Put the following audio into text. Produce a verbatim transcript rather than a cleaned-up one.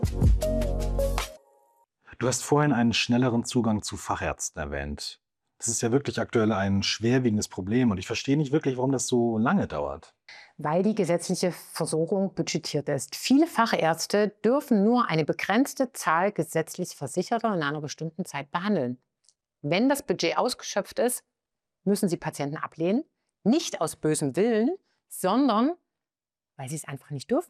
Du hast vorhin einen schnelleren Zugang zu Fachärzten erwähnt. Das ist ja wirklich aktuell ein schwerwiegendes Problem und ich verstehe nicht wirklich, warum das so lange dauert. Weil die gesetzliche Versorgung budgetiert ist. Viele Fachärzte dürfen nur eine begrenzte Zahl gesetzlich Versicherter in einer bestimmten Zeit behandeln. Wenn das Budget ausgeschöpft ist, müssen sie Patienten ablehnen, nicht aus bösem Willen, sondern weil sie es einfach nicht dürfen.